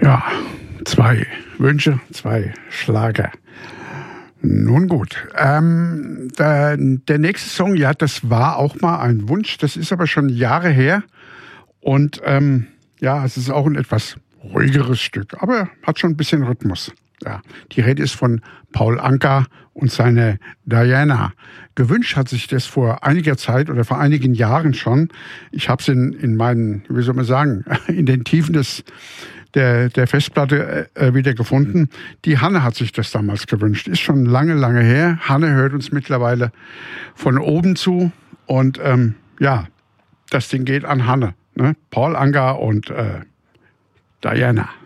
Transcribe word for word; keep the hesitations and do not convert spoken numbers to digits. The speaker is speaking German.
Ja, zwei Wünsche, zwei Schlager. Nun gut. Ähm, der, der nächste Song, ja, das war auch mal ein Wunsch. Das ist aber schon Jahre her. Und ähm, ja, es ist auch ein etwas ruhigeres Stück, aber hat schon ein bisschen Rhythmus. Ja, die Rede ist von Paul Anka und seine Diana. Gewünscht hat sich das vor einiger Zeit oder vor einigen Jahren schon. Ich habe es in, in meinen, wie soll man sagen, in den Tiefen des der, der Festplatte äh, wieder gefunden. Die Hanne hat sich das damals gewünscht. Ist schon lange, lange her. Hanne hört uns mittlerweile von oben zu. Und ähm, ja, das Ding geht an Hanne. Ne? Paul Anka und äh, Diana.